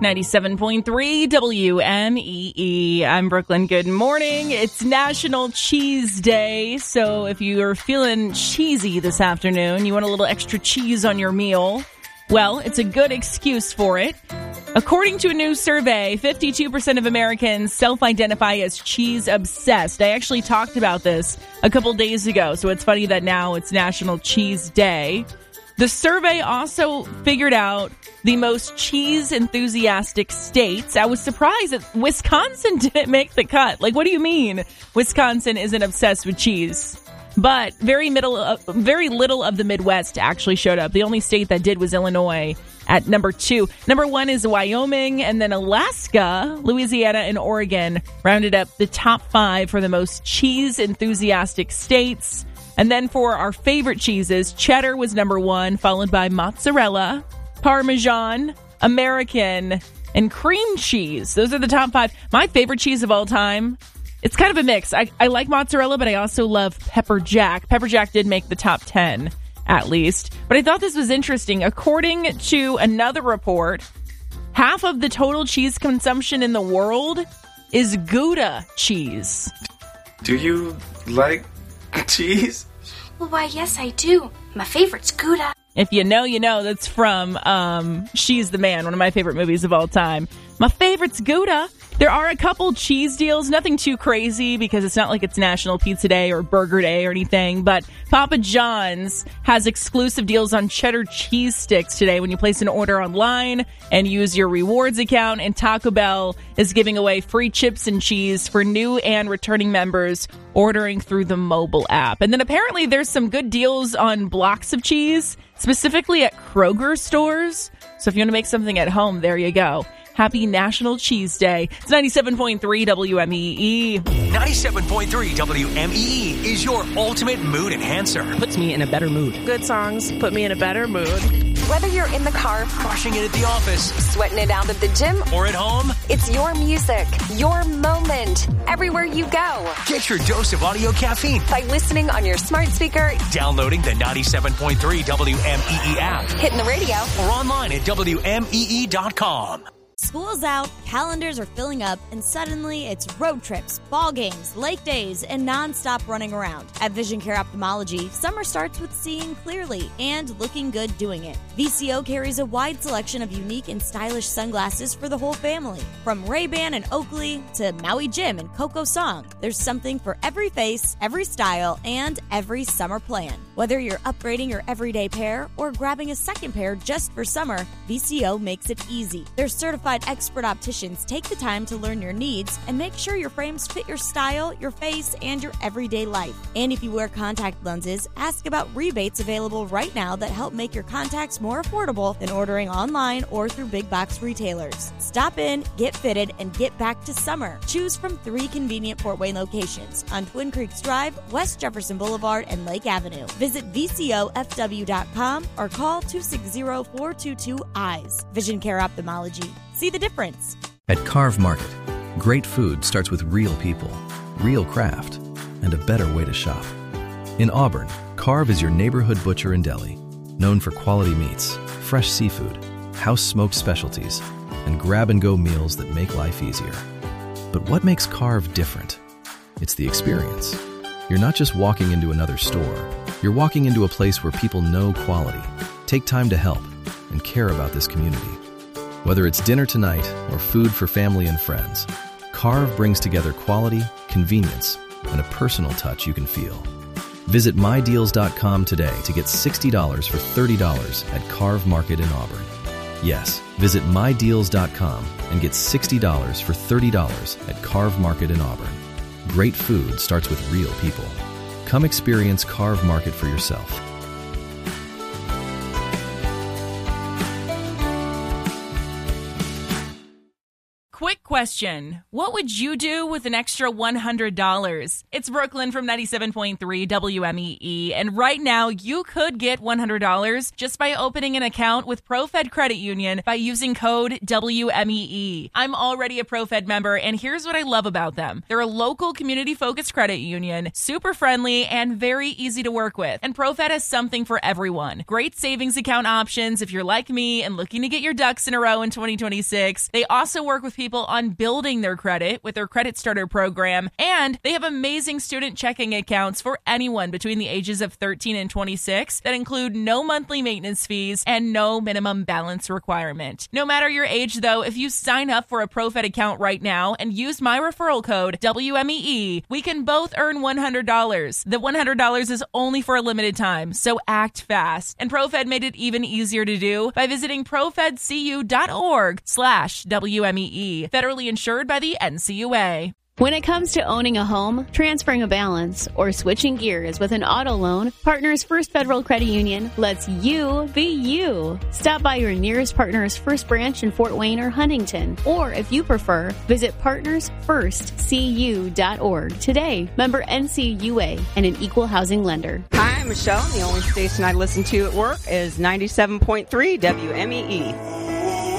97.3 WMEE. I'm Brooklyn. Good morning. It's National Cheese Day. So if you're feeling cheesy this afternoon, you want a little extra cheese on your meal, well, it's a good excuse for it. According to a new survey, 52% of Americans self-identify as cheese obsessed. I actually talked about this a couple days ago, so it's funny that now it's National Cheese Day. The survey also figured out the most cheese enthusiastic states. I was surprised that Wisconsin didn't make the cut. Like, what do you mean Wisconsin isn't obsessed with cheese? But very little of the Midwest actually showed up. The only state that did was Illinois at number 2. Number 1 is Wyoming, and then Alaska, Louisiana, and Oregon rounded up the top 5 for the most cheese enthusiastic states. And then for our favorite cheeses, cheddar was number 1, followed by mozzarella, Parmesan, American, and cream cheese. Those are the top 5. My favorite cheese of all time, it's kind of a mix. I like mozzarella, but I also love pepper jack. Pepper jack did make the top 10, at least. But I thought this was interesting. According to another report, half of the total cheese consumption in the world is Gouda cheese. Do you like cheese? Well, why, yes, I do. My favorite's Gouda. If you know, you know. That's from She's the Man, one of my favorite movies of all time. My favorite's Gouda. There are a couple cheese deals, nothing too crazy because it's not like it's National Pizza Day or Burger Day or anything, but Papa John's has exclusive deals on cheddar cheese sticks today when you place an order online and use your rewards account, and Taco Bell is giving away free chips and cheese for new and returning members ordering through the mobile app. And then apparently there's some good deals on blocks of cheese, specifically at Kroger stores. So if you want to make something at home, there you go. Happy National Cheese Day. It's 97.3 WMEE. 97.3 WMEE is your ultimate mood enhancer. Puts me in a better mood. Good songs put me in a better mood. Whether you're in the car, Crushing it at the office, sweating it out at the gym, or at home, it's your music, your moment, everywhere you go. get your dose of audio caffeine By listening on your smart speaker, downloading the 97.3 WMEE app, hitting the radio, or online at WMEE.com. School's out, calendars are filling up, and suddenly it's road trips, ball games, lake days, and nonstop running around. At Vision Care Ophthalmology, summer starts with seeing clearly and looking good doing it. VCO carries a wide selection of unique and stylish sunglasses for the whole family. From Ray-Ban and Oakley to Maui Jim and Coco Song, there's something for every face, every style, and every summer plan. Whether you're upgrading your everyday pair or grabbing a second pair just for summer, VCO makes it easy. Their certified expert opticians take the time to learn your needs and make sure your frames fit your style, your face, and your everyday life. And if you wear contact lenses, ask about rebates available right now that help make your contacts more affordable than ordering online or through big box retailers. Stop in, get fitted, and get back to summer. Choose from 3 convenient Fort Wayne locations on Twin Creeks Drive, West Jefferson Boulevard, and Lake Avenue. Visit VCOFW.com or call 260-422-EYES. Vision Care Ophthalmology. See the difference. At Carve Market, great food starts with real people, real craft, and a better way to shop. In Auburn, Carve is your neighborhood butcher and deli, known for quality meats, fresh seafood, house-smoked specialties, and grab-and-go meals that make life easier. But what makes Carve different? It's the experience. You're not just walking into another store. You're walking into a place where people know quality, take time to help, and care about this community. Whether it's dinner tonight or food for family and friends, Carve brings together quality, convenience, and a personal touch you can feel. Visit MyDeals.com today to get $60 for $30 at Carve Market in Auburn. Yes, visit MyDeals.com and get $60 for $30 at Carve Market in Auburn. Great food starts with real people. Come experience Carve Market for yourself. Quick question. What would you do with an extra $100? It's Brooklyn from 97.3 WMEE, and right now you could get $100 just by opening an account with ProFed Credit Union by using code WMEE. I'm already a ProFed member, and here's what I love about them. They're a local community-focused credit union, super friendly, and very easy to work with. And ProFed has something for everyone. Great savings account options if you're like me and looking to get your ducks in a row in 2026. They also work with people on building their credit with their Credit Starter program, and they have amazing student checking accounts for anyone between the ages of 13 and 26 that include no monthly maintenance fees and no minimum balance requirement. No matter your age, though, if you sign up for a ProFed account right now and use my referral code WMEE, we can both earn $100. The $100 is only for a limited time, so act fast. And ProFed made it even easier to do by visiting profedcu.org/WMEE. Federally insured by the NCUA. When it comes to owning a home, transferring a balance, or switching gears with an auto loan, Partners First Federal Credit Union lets you be you. Stop by your nearest Partners First branch in Fort Wayne or Huntington, or if you prefer, visit partnersfirstcu.org today. Member NCUA and an equal housing lender. Hi, I'm Michelle. The only station I listen to at work is 97.3 WMEE.